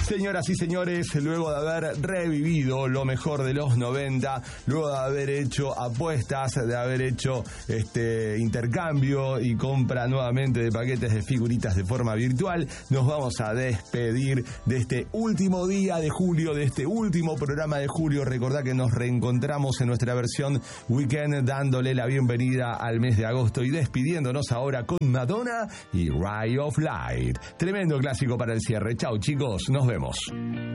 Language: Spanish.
Señoras y señores, luego de haber revivido lo mejor de los 90, luego de haber hecho apuestas, de haber hecho intercambio y compra nuevamente de paquetes de figuritas de forma virtual, nos vamos a despedir de este último día de julio, de este último programa de julio. Recordá que nos reencontramos en nuestra versión Weekend, dándole la bienvenida al mes de agosto y despidiéndonos ahora con Madonna y Ray of Light. Tremendo clásico para el cierre. Chau, chicos, nos vemos.